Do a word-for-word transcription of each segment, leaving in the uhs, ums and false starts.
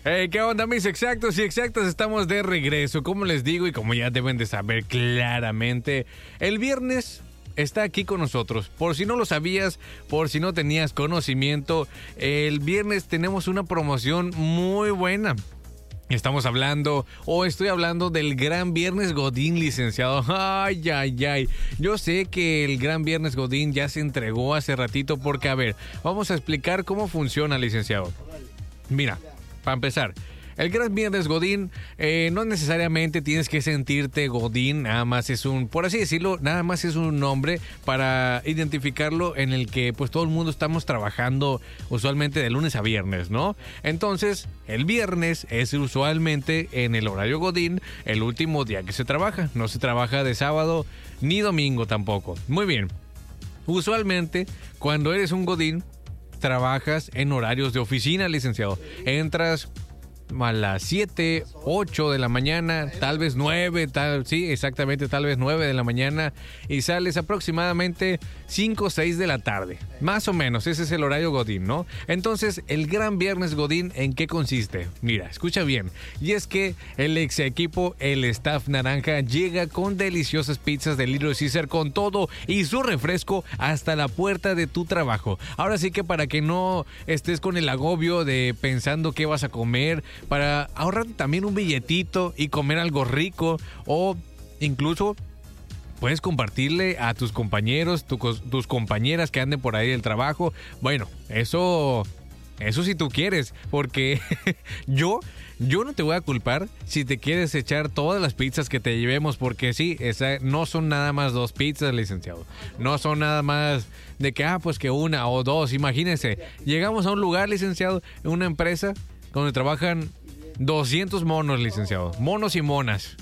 Hey, ¿qué onda, mis exactos y exactas? Estamos de regreso, como les digo y como ya deben de saber claramente, el viernes está aquí con nosotros. Por si no lo sabías, por si no tenías conocimiento, el viernes tenemos una promoción muy buena. Estamos hablando, o estoy hablando del Gran Viernes Godín, licenciado. Ay, ay, ay. Yo sé que el Gran Viernes Godín ya se entregó hace ratito porque, a ver, vamos a explicar cómo funciona, licenciado. Mira, para empezar, el Gran Viernes Godín, eh, no necesariamente tienes que sentirte Godín, nada más es un, por así decirlo, nada más es un nombre para identificarlo en el que pues todo el mundo estamos trabajando usualmente de lunes a viernes, ¿no? Entonces, el viernes es usualmente en el horario Godín el último día que se trabaja, no se trabaja de sábado ni domingo tampoco. Muy bien, usualmente cuando eres un Godín, trabajas en horarios de oficina, licenciado. Entras a las siete, ocho de la mañana, tal vez nueve, tal, sí, exactamente, tal vez nueve de la mañana y sales aproximadamente cinco o seis de la tarde. Más o menos, ese es el horario Godín, ¿no? Entonces, el Gran Viernes Godín, ¿en qué consiste? Mira, escucha bien. Y es que el ex equipo, el staff naranja, llega con deliciosas pizzas de Little Caesar con todo y su refresco hasta la puerta de tu trabajo. Ahora sí que para que no estés con el agobio de pensando qué vas a comer, para ahorrarte también un billetito y comer algo rico, o incluso puedes compartirle a tus compañeros, tu, tus compañeras que anden por ahí del trabajo. Bueno, eso, eso si tú quieres, porque yo, yo no te voy a culpar si te quieres echar todas las pizzas que te llevemos, porque sí, esa, no son nada más dos pizzas, licenciado. No son nada más de que, ah, pues que una o dos. Imagínense, llegamos a un lugar, licenciado, en una empresa donde trabajan doscientos monos, licenciado. Monos y monas.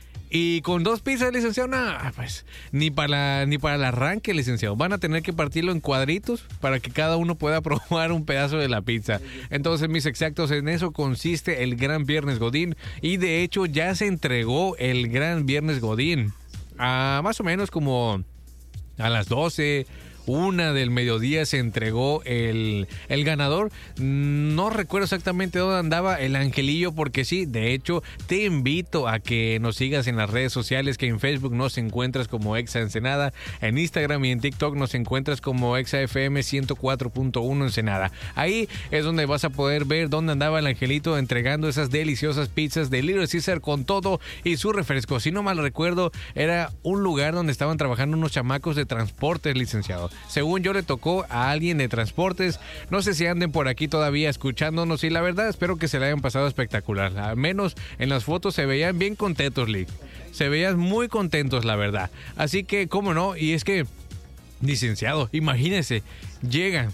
Y con dos pizzas, licenciado, nada, pues ni para, la, ni para el arranque, licenciado. Van a tener que partirlo en cuadritos para que cada uno pueda probar un pedazo de la pizza. Entonces, mis exactos, en eso consiste el Gran Viernes Godín. Y de hecho, ya se entregó el Gran Viernes Godín. A más o menos como a las doce... Una del mediodía se entregó el, el ganador. No recuerdo exactamente dónde andaba el angelillo, porque sí, de hecho, te invito a que nos sigas en las redes sociales, que en Facebook nos encuentras como Exa Ensenada, en Instagram y en TikTok nos encuentras como Exa F M ciento cuatro punto uno Ensenada. Ahí es donde vas a poder ver dónde andaba el angelito entregando esas deliciosas pizzas de Little Caesar con todo y su refresco. Si no mal recuerdo, era un lugar donde estaban trabajando unos chamacos de transportes, licenciado. Según yo, le tocó a alguien de transportes. No sé si anden por aquí todavía escuchándonos, y la verdad espero que se le hayan pasado espectacular. Al menos en las fotos se veían bien contentos, Lee. Se veían muy contentos, la verdad. Así que, ¿cómo no? Y es que, licenciado, imagínese, llega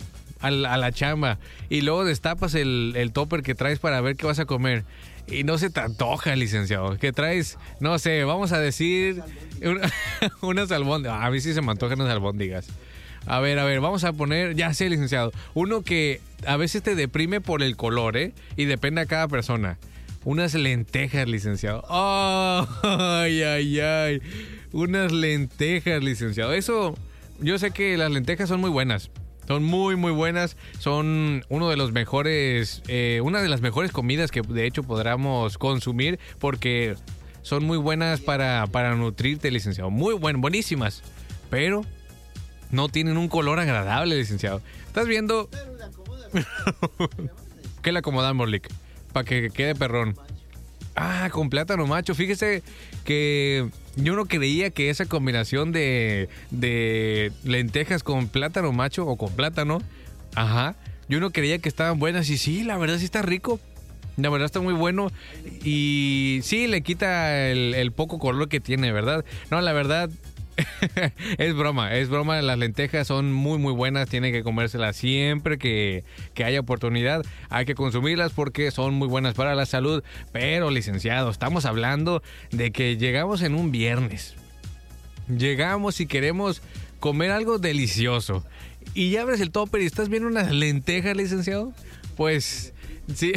a la, a la chamba y luego destapas el, el topper que traes para ver qué vas a comer. Y no se te antoja, licenciado, que traes, no sé, vamos a decir una, unas albóndigas. A mí sí se me antojan unas albóndigas. A ver, a ver, vamos a poner, ya sé, licenciado, uno que a veces te deprime por el color, ¿eh? Y depende a cada persona. Unas lentejas, licenciado. ¡Oh! ¡Ay, ay, ay! Unas lentejas, licenciado. Eso, yo sé que las lentejas son muy buenas. Son muy, muy buenas. Son uno de los mejores, eh, una de las mejores comidas que de hecho podamos consumir, porque son muy buenas para, para nutrirte, licenciado. Muy buenas, buenísimas. Pero no tienen un color agradable, licenciado. ¿Estás viendo? ¿Qué le acomodamos, Lick? Para que quede perrón. Ah, con plátano macho. Fíjese que yo no creía que esa combinación de, de lentejas con plátano macho o con plátano, ajá, yo no creía que estaban buenas. Y sí, la verdad sí está rico. La verdad está muy bueno. Y sí, le quita el, el poco color que tiene, ¿verdad? No, la verdad... es broma, es broma. Las lentejas son muy muy buenas. Tienen que comérselas siempre que, que haya oportunidad. Hay que consumirlas porque son muy buenas para la salud. Pero, licenciado, estamos hablando de que llegamos en un viernes. Llegamos y queremos comer algo delicioso. Y ya abres el topper y estás viendo unas lentejas, licenciado. pues sí,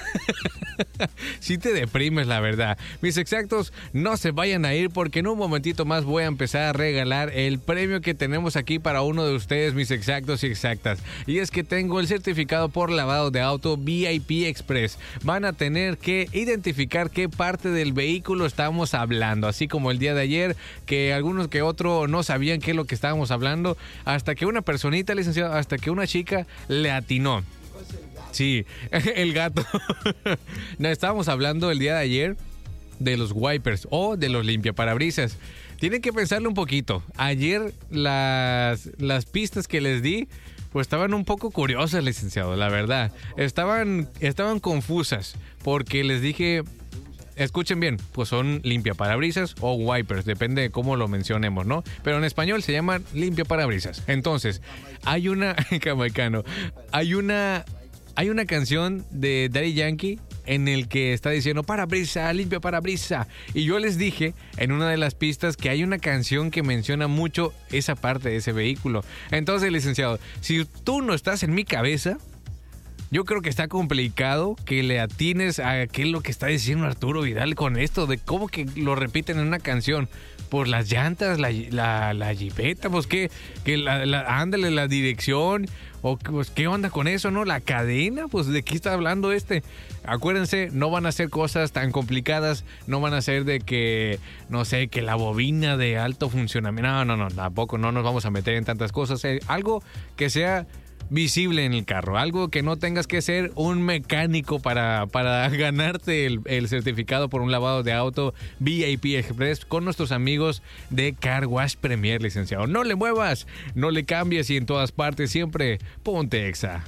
sí te deprimes, la verdad. Mis exactos, no se vayan a ir porque en un momentito más voy a empezar a regalar el premio que tenemos aquí para uno de ustedes, mis exactos y exactas. Y es que tengo el certificado por lavado de auto V I P Express. Van a tener que identificar qué parte del vehículo estamos hablando, así como el día de ayer, que algunos que otros no sabían qué es lo que estábamos hablando, hasta que una personita, licenciado, hasta que una chica le atinó. Sí, el gato. No, estábamos hablando el día de ayer de los wipers o de los limpiaparabrisas. Tienen que pensarlo un poquito. Ayer las, las pistas que les di pues estaban un poco curiosas, licenciado, la verdad. Estaban, estaban confusas porque les dije, escuchen bien, pues son limpiaparabrisas o wipers, depende de cómo lo mencionemos, ¿no? Pero en español se llaman limpiaparabrisas. Entonces, hay una... Camaicano, hay una... Hay una canción de Daddy Yankee en el que está diciendo parabrisa, limpia parabrisa. Y yo les dije en una de las pistas que hay una canción que menciona mucho esa parte de ese vehículo. Entonces, licenciado, si tú no estás en mi cabeza, yo creo que está complicado que le atines a qué es lo que está diciendo Arturo Vidal con esto de cómo que lo repiten en una canción. Por las llantas, la, la, la jipeta, pues que, que la, la, ándale, la dirección, o pues qué onda con eso, ¿no? La cadena, pues de qué está hablando este. Acuérdense, no van a ser cosas tan complicadas, no van a ser de que, no sé, que la bobina de alto funcionamiento, no, no, no, tampoco, no nos vamos a meter en tantas cosas, eh, algo que sea visible en el carro, algo que no tengas que ser un mecánico para, para ganarte el, el certificado por un lavado de auto V I P Express con nuestros amigos de Car Wash Premier, licenciado. No le muevas, no le cambies y en todas partes siempre ponte Exa.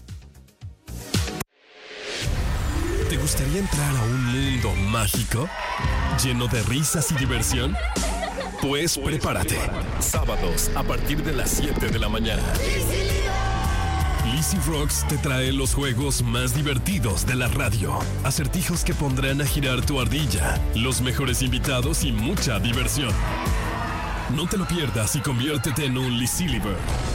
¿Te gustaría entrar a un mundo mágico lleno de risas y diversión? Pues prepárate. Sábados a partir de las siete de la mañana. Lizzy Rocks te trae los juegos más divertidos de la radio. Acertijos que pondrán a girar tu ardilla, los mejores invitados y mucha diversión. No te lo pierdas y conviértete en un Lizzy Liver.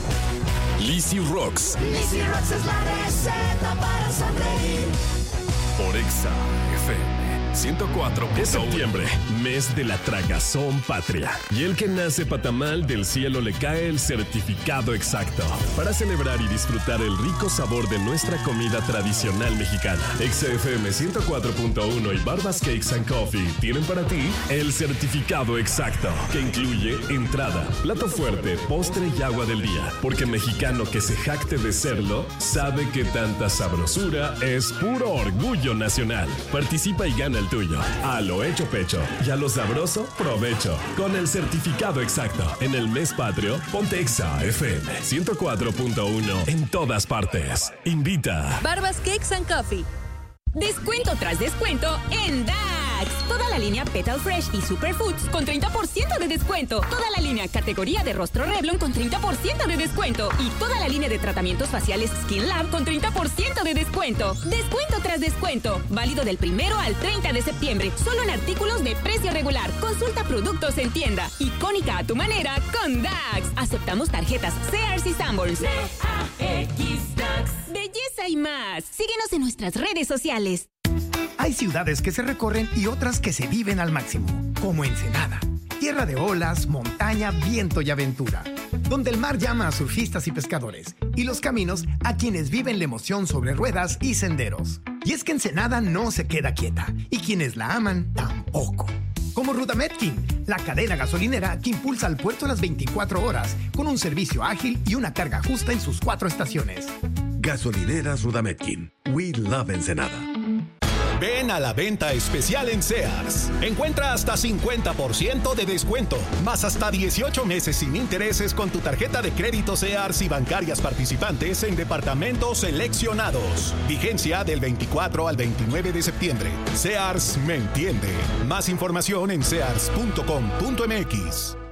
Lizzy Rocks. Lizzy Rocks es la receta para sonreír. Por Exa F M ciento cuatro punto uno. Es septiembre, mes de la tragazón patria. Y el que nace patamal, del cielo le cae el certificado exacto. Para celebrar y disfrutar el rico sabor de nuestra comida tradicional mexicana. Exa F M ciento cuatro punto uno y Barbas Cakes and Coffee tienen para ti el certificado exacto, que incluye entrada, plato fuerte, postre y agua del día. Porque mexicano que se jacte de serlo, sabe que tanta sabrosura es puro orgullo nacional. Participa y gana el tuyo. A lo hecho pecho y a lo sabroso provecho. Con el certificado exacto. En el mes patrio, ponte Exa F M ciento cuatro punto uno en todas partes. Invita. Barbas Cakes and Coffee. Descuento tras descuento en Dax. Toda la línea Petal Fresh y Superfoods con treinta por ciento de descuento. Toda la línea categoría de rostro Revlon con treinta por ciento de descuento. Y toda la línea de tratamientos faciales Skin Lab con treinta por ciento de descuento. Descuento tras descuento. Válido del primero al treinta de septiembre. Solo en artículos de precio regular. Consulta productos en tienda. Icónica a tu manera con Dax. Aceptamos tarjetas Sears y Sanborns. D A X Dax. Belleza y más. Síguenos en nuestras redes sociales. Hay ciudades que se recorren y otras que se viven al máximo, como Ensenada, tierra de olas, montaña, viento y aventura, donde el mar llama a surfistas y pescadores, y los caminos a quienes viven la emoción sobre ruedas y senderos. Y es que Ensenada no se queda quieta, y quienes la aman tampoco. Como Rudametkin, la cadena gasolinera que impulsa al puerto las veinticuatro horas, con un servicio ágil y una carga justa en sus cuatro estaciones. Gasolineras Rudametkin. We love Ensenada. Ven a la venta especial en Sears. Encuentra hasta cincuenta por ciento de descuento, más hasta dieciocho meses sin intereses con tu tarjeta de crédito Sears y bancarias participantes en departamentos seleccionados. Vigencia del veinticuatro al veintinueve de septiembre. Sears me entiende. Más información en sears punto com punto m x.